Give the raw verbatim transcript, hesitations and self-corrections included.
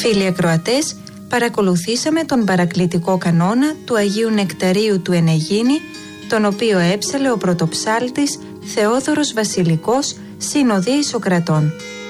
Φίλοι ακροατές, παρακολουθήσαμε τον παρακλητικό κανόνα του Αγίου Νεκταρίου του Ενεγίνη, τον οποίο έψαλε ο πρωτοψάλτης Θεόδωρος Βασιλικός, Συνοδεία Ισοκρατών.